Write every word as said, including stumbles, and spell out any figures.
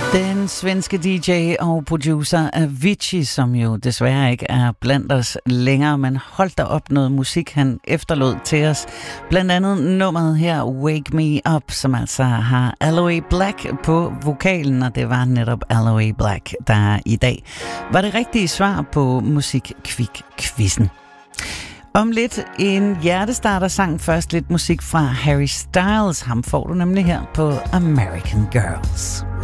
Den svenske D J og producer Avicii, som jo desværre ikke er blandt os længere, men holdt der op noget musik, han efterlod til os. Blandt andet nummeret her, Wake Me Up, som altså har Aloe Black på vokalen, og det var netop Aloe Black, der i dag var det rigtige svar på Musikkvik-quizzen. Om lidt en hjertestarter-sang, først lidt musik fra Harry Styles. Ham får du nemlig her på American Girls.